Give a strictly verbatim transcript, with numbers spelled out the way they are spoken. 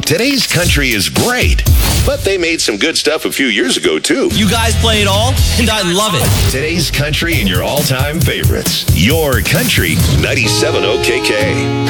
Today's country is great, but they made some good stuff a few years ago, too. You guys play it all, and I love it. Today's country and your all-time favorites. Your Country ninety-seven O K K.